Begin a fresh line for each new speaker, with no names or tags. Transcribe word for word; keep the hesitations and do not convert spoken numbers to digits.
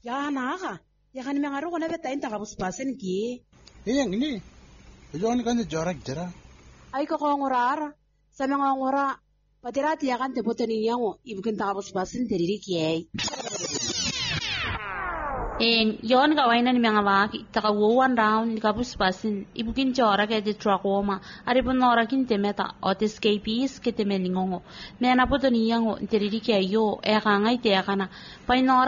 Ya naga, ya kan mengaro kona beta inta kabus pasen ki.
Iya ini, jangan kan jarak jara.
Ay ko ngorara, sa mga ngora, patirati ya kan te botani yango, ibukin ta kabus pasen teriri ki.
En yon ga waina ni mga waki taka one round ni kabus pasin ibukin chora ke de trakoma ari bonora kin temeta ot escapees ke temelingongo me na poto ni yango teriri ke yo e ga ngai te kana painora